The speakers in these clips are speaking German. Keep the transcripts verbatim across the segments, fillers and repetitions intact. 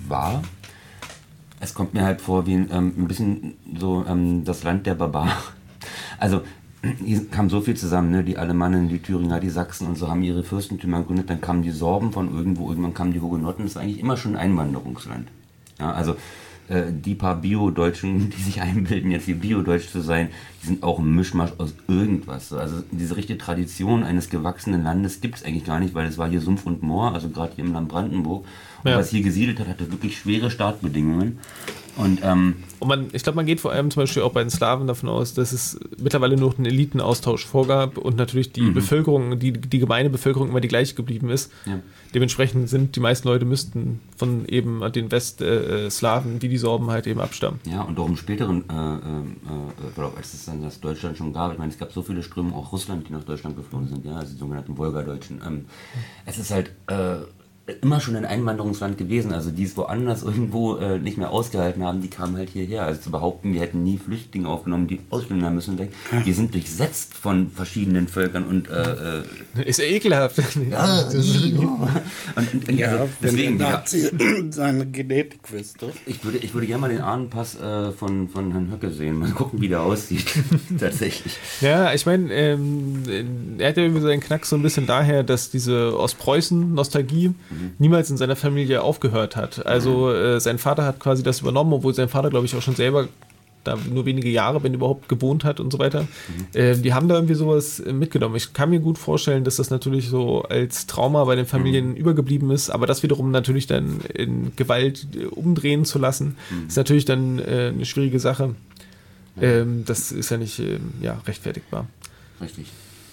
war. Es kommt mir halt vor wie ähm, ein bisschen so ähm, das Land der Barbaren. Also hier kam so viel zusammen, ne? Die Alemannen, die Thüringer, die Sachsen und so haben ihre Fürstentümer gegründet, dann kamen die Sorben von irgendwo, irgendwann kamen die Hugenotten, das ist eigentlich immer schon ein Einwanderungsland. Ja, also äh, die paar Bio-Deutschen, die sich einbilden, jetzt hier Bio-Deutsch zu sein, die sind auch ein Mischmasch aus irgendwas. Also diese richtige Tradition eines gewachsenen Landes gibt es eigentlich gar nicht, weil es war hier Sumpf und Moor, also gerade hier im Land Brandenburg. Und ja. Was hier gesiedelt hat, hatte wirklich schwere Startbedingungen. Und, ähm, und man, ich glaube, man geht vor allem zum Beispiel auch bei den Slawen davon aus, dass es mittlerweile nur einen Elitenaustausch vorgab und natürlich die mhm. Bevölkerung, die, die gemeine Bevölkerung immer die gleiche geblieben ist. Ja. Dementsprechend sind die meisten Leute müssten von eben den Westslawen, äh, wie die Sorben halt eben abstammen. Ja, und auch im späteren äh, äh, äh, als es dann das Deutschland schon gab, ich meine, es gab so viele Strömungen, auch Russland, die nach Deutschland geflogen sind, ja, also die sogenannten Wolgadeutschen. Ähm, es ist halt äh, immer schon ein Einwanderungsland gewesen, also die es woanders irgendwo äh, nicht mehr ausgehalten haben, die kamen halt hierher. Also zu behaupten, wir hätten nie Flüchtlinge aufgenommen, die Ausländer müssen weg. Wir sind durchsetzt von verschiedenen Völkern und äh, ist ja ekelhaft. Ja, das ist, und, und, und, ja also, deswegen der Nazi seine Genetik wüsste. Ich würde, ich würde gerne mal den Ahnenpass äh, von, von Herrn Höcke sehen, mal gucken, wie der aussieht. Tatsächlich. Ja, ich meine, ähm, er hat ja irgendwie seinen Knack so ein bisschen daher, dass diese Ostpreußen-Nostalgie niemals in seiner Familie aufgehört hat. Also äh, sein Vater hat quasi das übernommen, obwohl sein Vater, glaube ich, auch schon selber da nur wenige Jahre, wenn überhaupt, gewohnt hat und so weiter. Mhm. Äh, die haben da irgendwie sowas mitgenommen. Ich kann mir gut vorstellen, dass das natürlich so als Trauma bei den Familien mhm. übergeblieben ist, aber das wiederum natürlich dann in Gewalt äh, umdrehen zu lassen, mhm. ist natürlich dann äh, eine schwierige Sache. Mhm. Ähm, das ist ja nicht äh, ja, rechtfertigbar. Richtig.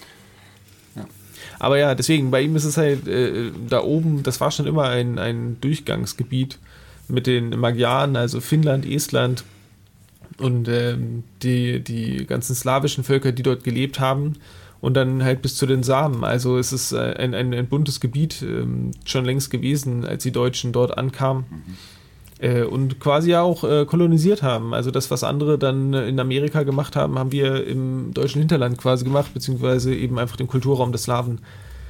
Aber ja, deswegen, bei ihm ist es halt äh, da oben, das war schon immer ein, ein Durchgangsgebiet mit den Magyaren, also Finnland, Estland und ähm, die, die ganzen slawischen Völker, die dort gelebt haben und dann halt bis zu den Samen. Also es ist ein, ein, ein buntes Gebiet ähm, schon längst gewesen, als die Deutschen dort ankamen. Mhm. Äh, und quasi ja auch äh, kolonisiert haben. Also das, was andere dann in Amerika gemacht haben, haben wir im deutschen Hinterland quasi gemacht, beziehungsweise eben einfach den Kulturraum des Slawen.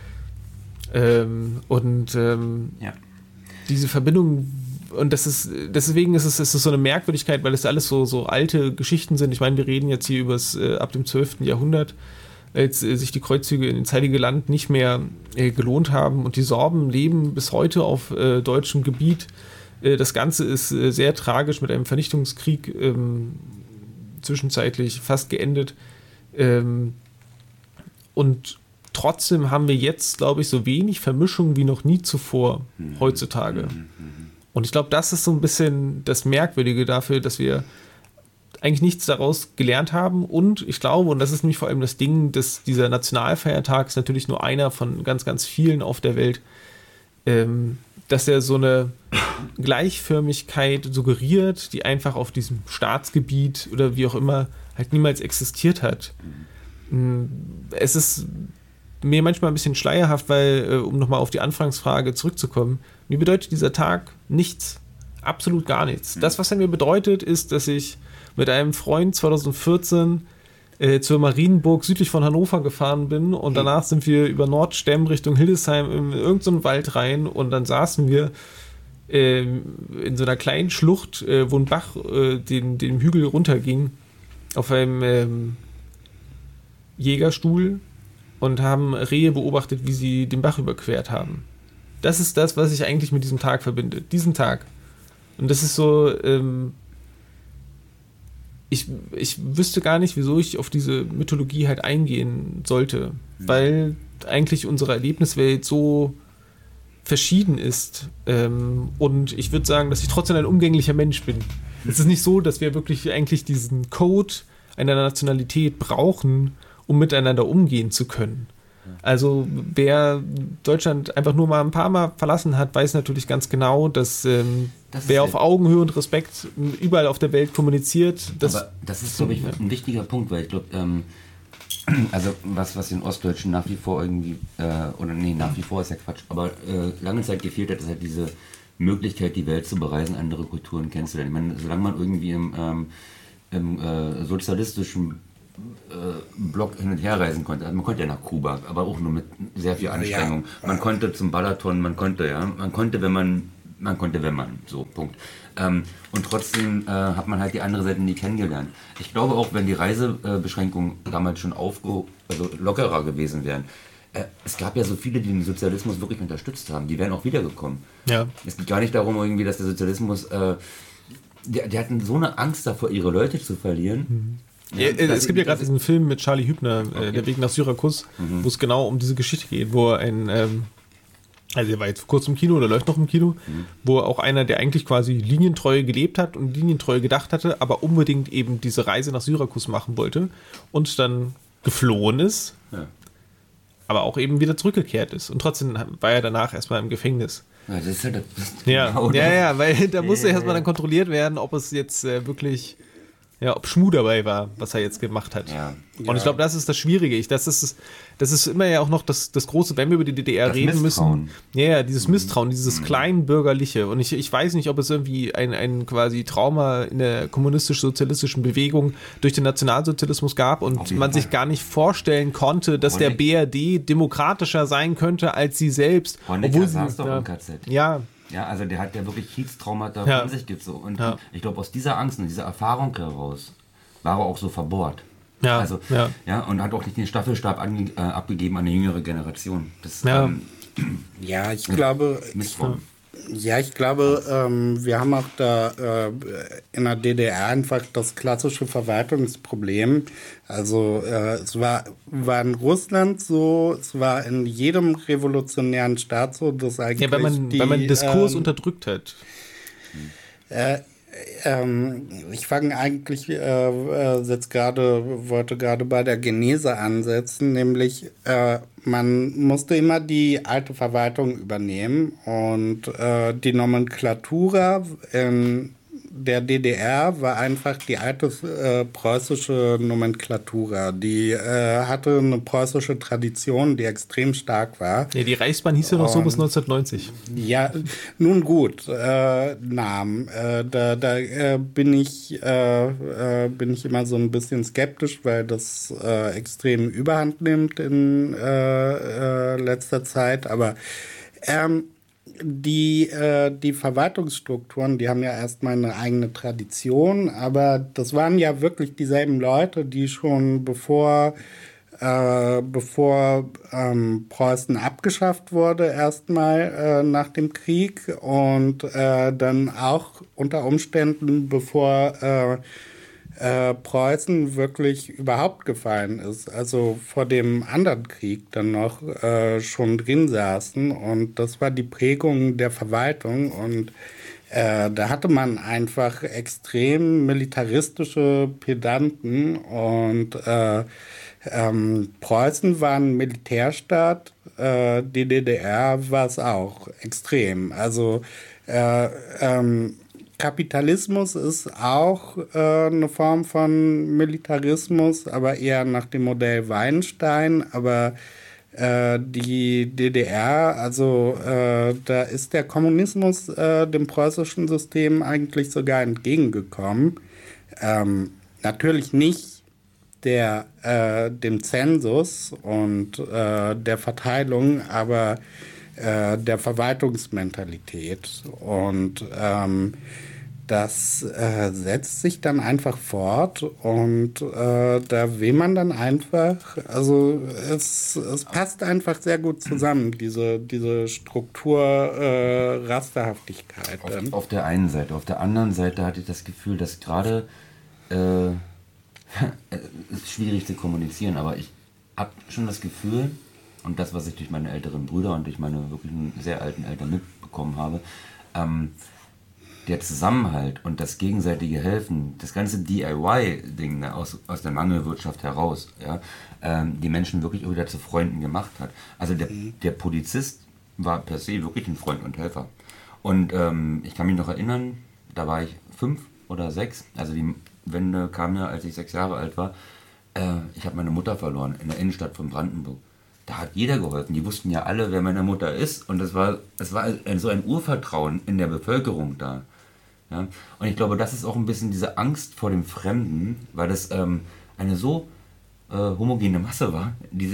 Ähm, und ähm, ja. diese Verbindung, und das ist, deswegen ist es, ist es so eine Merkwürdigkeit, weil es alles so, so alte Geschichten sind. Ich meine, wir reden jetzt hier über äh, ab dem zwölften Jahrhundert, als äh, sich die Kreuzzüge ins Heilige Land nicht mehr äh, gelohnt haben und die Sorben leben bis heute auf äh, deutschem Gebiet. Das Ganze ist sehr tragisch mit einem Vernichtungskrieg ähm, zwischenzeitlich fast geendet. Ähm, und trotzdem haben wir jetzt, glaube ich, so wenig Vermischung wie noch nie zuvor mhm. heutzutage. Mhm. Und ich glaube, das ist so ein bisschen das Merkwürdige dafür, dass wir eigentlich nichts daraus gelernt haben. Und ich glaube, und das ist nämlich vor allem das Ding, dass dieser Nationalfeiertag ist natürlich nur einer von ganz, ganz vielen auf der Welt, ähm, dass er so eine Gleichförmigkeit suggeriert, die einfach auf diesem Staatsgebiet oder wie auch immer halt niemals existiert hat. Es ist mir manchmal ein bisschen schleierhaft, weil, um nochmal auf die Anfangsfrage zurückzukommen, mir bedeutet dieser Tag nichts. Absolut gar nichts. Das, was er mir bedeutet, ist, dass ich mit einem Freund zwanzig vierzehn Äh, zur Marienburg südlich von Hannover gefahren bin und danach sind wir über Nordstemm Richtung Hildesheim in irgendeinen Wald rein und dann saßen wir äh, in so einer kleinen Schlucht, äh, wo ein Bach äh, den, den Hügel runterging, auf einem ähm, Jägerstuhl und haben Rehe beobachtet, wie sie den Bach überquert haben. Das ist das, was ich eigentlich mit diesem Tag verbinde. Diesen Tag. Und das ist so... Ähm, Ich, ich wüsste gar nicht, wieso ich auf diese Mythologie halt eingehen sollte, mhm. weil eigentlich unsere Erlebniswelt so verschieden ist. Ähm, und ich würde sagen, dass ich trotzdem ein umgänglicher Mensch bin. Mhm. Es ist nicht so, dass wir wirklich eigentlich diesen Code einer Nationalität brauchen, um miteinander umgehen zu können. Also wer Deutschland einfach nur mal ein paar Mal verlassen hat, weiß natürlich ganz genau, dass ähm, das wer auf Augenhöhe und Respekt überall auf der Welt kommuniziert. Das, aber das ist, glaube ich, ja. ein wichtiger Punkt, weil ich glaube, ähm, also was, was den Ostdeutschen nach wie vor irgendwie, äh, oder nee, nach wie vor ist ja Quatsch, aber äh, lange Zeit gefehlt hat, ist halt diese Möglichkeit, die Welt zu bereisen, andere Kulturen kennenzulernen. Ich meine, solange man irgendwie im, ähm, im äh, sozialistischen Block hin und her reisen konnte. Also man konnte ja nach Kuba, aber auch nur mit sehr viel Anstrengung. Man konnte zum Balaton, man konnte, ja, man konnte, wenn man man konnte, wenn man, so, Punkt. Ähm, und trotzdem äh, hat man halt die andere Seite nie kennengelernt. Ich glaube auch, wenn die Reisebeschränkungen damals schon aufge also lockerer gewesen wären, äh, es gab ja so viele, die den Sozialismus wirklich unterstützt haben, die wären auch wiedergekommen. Ja. Es geht gar nicht darum, irgendwie, dass der Sozialismus, äh, die, die hatten so eine Angst davor, ihre Leute zu verlieren. Mhm. Ja, ja, es gibt ja gerade diesen Film mit Charlie Hübner, okay. äh, Der Weg nach Syrakus, mhm. wo es genau um diese Geschichte geht, wo ein... Ähm, Also er war jetzt kurz im Kino oder läuft noch im Kino, mhm. wo auch einer, der eigentlich quasi linientreu gelebt hat und linientreu gedacht hatte, aber unbedingt eben diese Reise nach Syrakus machen wollte und dann geflohen ist, ja. aber auch eben wieder zurückgekehrt ist. Und trotzdem war er danach erstmal im Gefängnis. Ja, das ist ja, das ja, genau ja, ja, weil da musste ja, erstmal ja. dann kontrolliert werden, ob es jetzt äh, wirklich... Ja, ob Schmuh dabei war, was er jetzt gemacht hat. Ja. Und ich glaube, das ist das Schwierige. Ich, das, ist, das ist immer ja auch noch das, das große, wenn wir über die D D R das reden Misstrauen. müssen. Ja, ja, dieses Misstrauen, dieses mhm. kleinbürgerliche. Und ich, ich weiß nicht, ob es irgendwie ein, ein quasi Trauma in der kommunistisch-sozialistischen Bewegung durch den Nationalsozialismus gab und man Fall. sich gar nicht vorstellen konnte, dass der B R D demokratischer sein könnte als sie selbst. Honecker obwohl saß sie, doch ja, im K Z. Ja. Ja, also der hat ja wirklich Kriegstraumata Ja. von sich gezogen. Und Ja. ich glaube, aus dieser Angst und dieser Erfahrung heraus war er auch so verbohrt. Ja, also, ja. ja, und hat auch nicht den Staffelstab ange, äh, abgegeben an die jüngere Generation. Das, Ja. ähm, Ja, ich glaube, Misstrauen. ja, ich glaube, ähm, wir haben auch da äh, in der D D R einfach das klassische Verwaltungsproblem. Also äh, es war, war in Russland so, es war in jedem revolutionären Staat so, dass eigentlich Ja, wenn man, die, wenn man Diskurs ähm, unterdrückt hat. Äh, ähm, ich fange eigentlich äh, äh, jetzt gerade, wollte gerade bei der Genese ansetzen, nämlich äh, man musste immer die alte Verwaltung übernehmen und äh, die Nomenklatura in der D D R war einfach die alte äh, preußische Nomenklatura. Die äh, hatte eine preußische Tradition, die extrem stark war. Ja, die Reichsbahn hieß ja noch so Und- bis neunzehnhundneunzig. Ja, nun gut, äh, Namen. Äh, da da äh, bin ich äh, äh, bin ich immer so ein bisschen skeptisch, weil das äh, extrem Überhand nimmt in äh, äh, letzter Zeit. Aber ähm, die, äh, die Verwaltungsstrukturen, die haben ja erstmal eine eigene Tradition, aber das waren ja wirklich dieselben Leute, die schon bevor Äh, bevor ähm, Preußen abgeschafft wurde, erstmal äh, nach dem Krieg und äh, dann auch unter Umständen, bevor äh, äh, Preußen wirklich überhaupt gefallen ist, also vor dem anderen Krieg dann noch äh, schon drin saßen und das war die Prägung der Verwaltung und äh, da hatte man einfach extrem militaristische Pedanten und äh, Ähm, Preußen war ein Militärstaat, äh, die D D R war es auch extrem. Also äh, ähm, Kapitalismus ist auch äh, eine Form von Militarismus, aber eher nach dem Modell Weinstein. Aber äh, die D D R, also äh, da ist der Kommunismus äh, dem preußischen System eigentlich sogar entgegengekommen. Ähm, natürlich nicht der, äh, dem Zensus und äh, der Verteilung, aber äh, der Verwaltungsmentalität. Und ähm, das äh, setzt sich dann einfach fort und äh, da will man dann einfach, also es, es passt einfach sehr gut zusammen, diese, diese Struktur äh, Rasterhaftigkeit. Auf, auf der einen Seite. Auf der anderen Seite hatte ich das Gefühl, dass gerade äh, es ist schwierig zu kommunizieren, aber ich habe schon das Gefühl, und das, was ich durch meine älteren Brüder und durch meine wirklich sehr alten Eltern mitbekommen habe, ähm, der Zusammenhalt und das gegenseitige Helfen, das ganze D I Y-Ding ne, aus, aus der Mangelwirtschaft heraus, ja, ähm, die Menschen wirklich auch wieder zu Freunden gemacht hat. Also der, der Polizist war per se wirklich ein Freund und Helfer. Und ähm, ich kann mich noch erinnern, da war ich fünf oder sechs, also die Wende kam ja, als ich sechs Jahre alt war. Äh, ich habe meine Mutter verloren in der Innenstadt von Brandenburg. Da hat jeder geholfen. Die wussten ja alle, wer meine Mutter ist. Und es war, es war ein, so ein Urvertrauen in der Bevölkerung da. Ja? Und ich glaube, das ist auch ein bisschen diese Angst vor dem Fremden, weil das ähm, eine so äh, homogene Masse war, die sich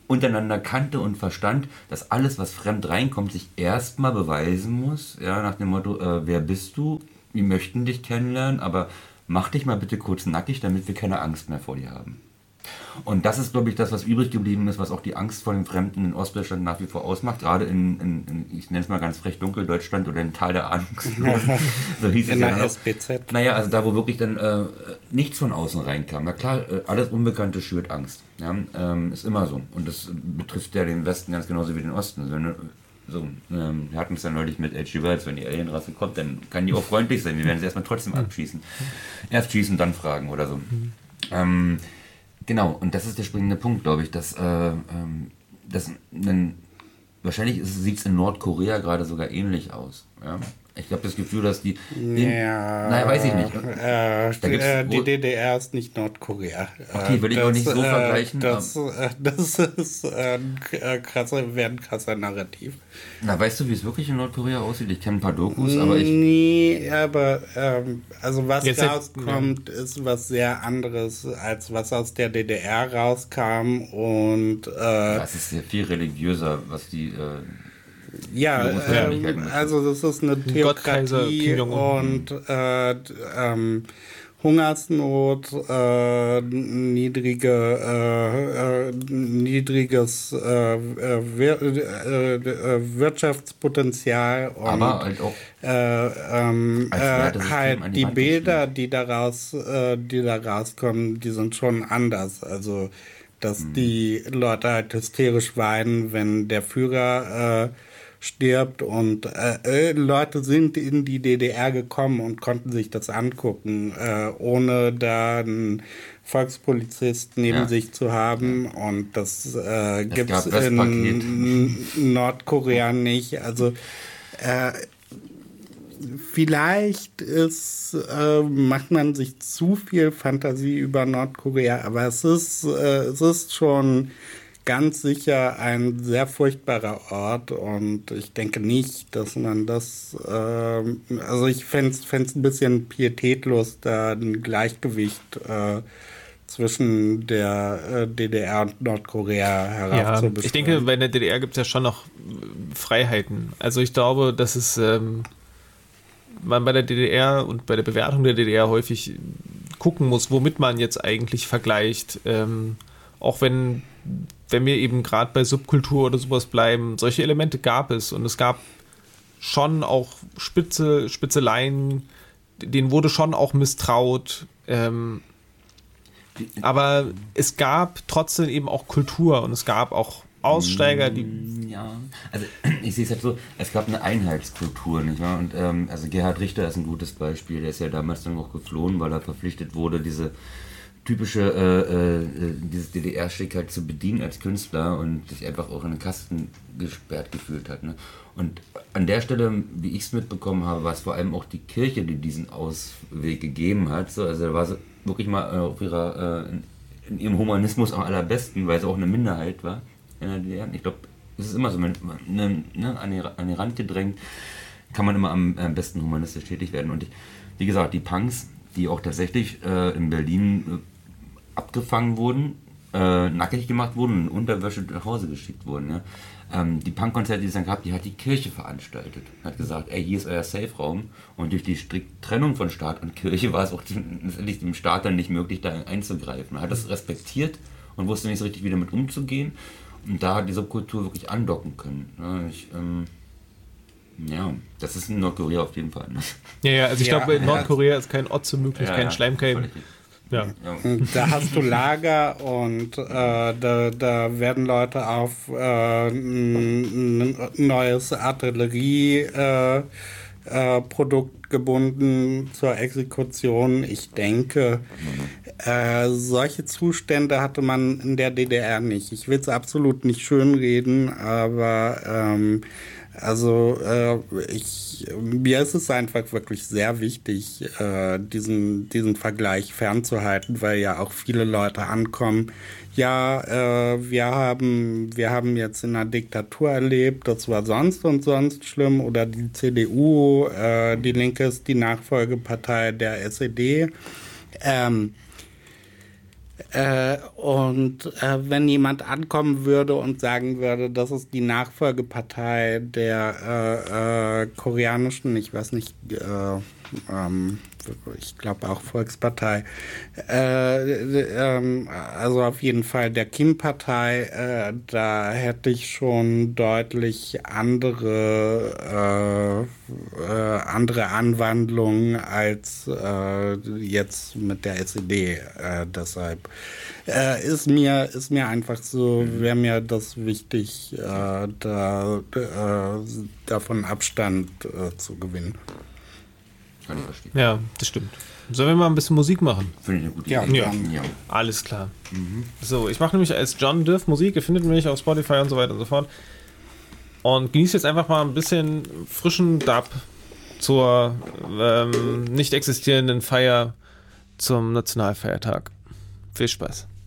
untereinander kannte und verstand, dass alles, was fremd reinkommt, sich erstmal beweisen muss, ja, nach dem Motto, äh, wer bist du? Wir möchten dich kennenlernen, aber mach dich mal bitte kurz nackig, damit wir keine Angst mehr vor dir haben. Und das ist, glaube ich, das, was übrig geblieben ist, was auch die Angst vor dem Fremden in Ostdeutschland nach wie vor ausmacht, gerade in, in, in ich nenne es mal ganz frech, Dunkeldeutschland oder in Tal der Ahnungslosen. So hieß es in ja der noch. S B Z. Naja, also da, wo wirklich dann äh, nichts von außen reinkam. Na klar, äh, alles Unbekannte schürt Angst. Ja? Ähm, ist immer so. Und das betrifft ja den Westen ganz genauso wie den Osten. So, ne? So, ähm, wir hatten es ja neulich mit H G Wells, wenn die Alienrasse kommt, dann kann die auch freundlich sein. Wir werden sie erstmal trotzdem abschießen. Erst schießen, dann fragen oder so. Ähm, genau, und das ist der springende Punkt, glaube ich, dass, äh, ähm, dass ein, wahrscheinlich sieht es in Nordkorea gerade sogar ähnlich aus. Ja? Ich habe das Gefühl, dass die... In, ja, naja, weiß ich nicht. Äh, äh, die D D R ist nicht Nordkorea. Okay, will ich das, auch nicht so äh, vergleichen. Das, äh, das ist äh, ein krasser, wäre ein krasser Narrativ. Na, weißt du, wie es wirklich in Nordkorea aussieht? Ich kenne ein paar Dokus, aber ich... Nee, aber ähm, also was Jetzt rauskommt, ja. ist was sehr anderes, als was aus der D D R rauskam und... Äh, das ist sehr viel religiöser, was die... Äh, Ja, äh, also das ist eine Theokratie und äh, ähm, Hungersnot, äh, niedrige, äh, äh, niedriges äh, wir, äh, Wirtschaftspotenzial und aber halt auch äh, ähm, äh, halt die Bilder, die daraus, äh, die da rauskommen, die sind schon anders. Also dass hm. die Leute halt hysterisch weinen, wenn der Führer äh, stirbt und äh, Leute sind in die D D R gekommen und konnten sich das angucken, äh, ohne da einen Volkspolizist neben ja. sich zu haben und das äh, gibt es in Nordkorea nicht. Also äh, vielleicht ist, äh, macht man sich zu viel Fantasie über Nordkorea, aber es ist, äh, es ist schon ganz sicher ein sehr furchtbarer Ort und ich denke nicht, dass man das, äh, also ich fände es ein bisschen pietätlos, da ein Gleichgewicht äh, zwischen der äh, D D R und Nordkorea heraufzubestellen. Ja, ich denke, bei der D D R gibt es ja schon noch Freiheiten. Also ich glaube, dass es ähm, man bei der D D R und bei der Bewertung der D D R häufig gucken muss, womit man jetzt eigentlich vergleicht. Ähm, auch wenn wenn wir eben gerade bei Subkultur oder sowas bleiben, solche Elemente gab es und es gab schon auch Spitze, Spitzeleien, denen wurde schon auch misstraut, ähm, aber es gab trotzdem eben auch Kultur und es gab auch Aussteiger, die... Ja, also ich sehe es halt so, es gab eine Einheitskultur, nicht wahr? Und ähm, also Gerhard Richter ist ein gutes Beispiel, der ist ja damals dann auch geflohen, weil er verpflichtet wurde, diese typische, äh, äh, dieses D D R-Schick halt zu bedienen als Künstler und sich einfach auch in den Kasten gesperrt gefühlt hat. Ne? Und an der Stelle, wie ich es mitbekommen habe, war es vor allem auch die Kirche, die diesen Ausweg gegeben hat. So, also da war sie wirklich mal äh, auf ihrer, äh, in, in ihrem Humanismus am allerbesten, weil sie auch eine Minderheit war in der D D R. Ich glaube, es ist immer so, wenn man ne, ne, an, die, an den Rand gedrängt, kann man immer am, am besten humanistisch tätig werden. Und ich, wie gesagt, die Punks, die auch tatsächlich äh, in Berlin äh, abgefangen wurden, äh, nackig gemacht wurden und in Unterwäsche nach Hause geschickt wurden. Ja? Ähm, die Punkkonzerte, die es dann gab, die hat die Kirche veranstaltet. Hat gesagt, ey, hier ist euer Safe-Raum. Und durch die strikte Trennung von Staat und Kirche war es auch letztendlich dem Staat dann nicht möglich, da einzugreifen. Man hat das respektiert und wusste nicht so richtig, wie damit umzugehen. Und da hat die Subkultur wirklich andocken können. Ja, ich, ähm, ja, das ist in Nordkorea auf jeden Fall. Ne? Ja, ja, also ich ja, glaube, in Nordkorea ist kein Otze möglich, ja, kein ja, Schleimkeim. Ja. Da hast du Lager und äh, da, da werden Leute auf äh, ein neues Artillerieprodukt äh, äh, gebunden zur Exekution. Ich denke, äh, solche Zustände hatte man in der D D R nicht. Ich will es absolut nicht schönreden, aber ähm, also äh, ich, mir ist es einfach wirklich sehr wichtig, äh, diesen, diesen Vergleich fernzuhalten, weil ja auch viele Leute ankommen, ja, äh, wir haben, wir haben jetzt in einer Diktatur erlebt, das war sonst und sonst schlimm, oder die C D U, äh, die Linke ist die Nachfolgepartei der S E D. Ähm, Äh, und äh, wenn jemand ankommen würde und sagen würde, das ist die Nachfolgepartei der äh, äh, koreanischen, ich weiß nicht, äh, ähm, ich glaube auch Volkspartei, äh, äh, also auf jeden Fall der Kim-Partei, äh, da hätte ich schon deutlich andere, äh, äh, andere Anwandlungen als äh, jetzt mit der S E D. Äh, deshalb äh, ist mir ist mir einfach so, wäre mir das wichtig, äh, da, äh, davon Abstand äh, zu gewinnen. Kann ich verstehen. Ja, das stimmt. Sollen wir mal ein bisschen Musik machen? Finde ich eine gute Ja, Idee. Ja. ja. Alles klar. Mhm. So, ich mache nämlich als John Diff Musik. Ihr findet mich auf Spotify und so weiter und so fort. Und genießt jetzt einfach mal ein bisschen frischen Dub zur ähm, nicht existierenden Feier zum Nationalfeiertag. Viel Spaß.